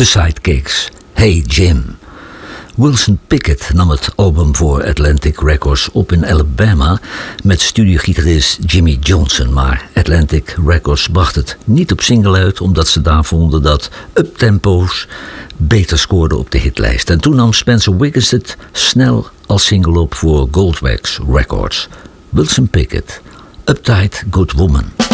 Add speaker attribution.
Speaker 1: The Sidekicks, Hey Jim. Wilson Pickett nam het album voor Atlantic Records op in Alabama met studiogitarist Jimmy Johnson. Maar Atlantic Records bracht het niet op single uit, omdat ze daar vonden dat uptempo's beter scoorden op de hitlijst. En toen nam Spencer Wiggins het snel als single op voor Goldwax Records. Wilson Pickett, Uptight Good Woman.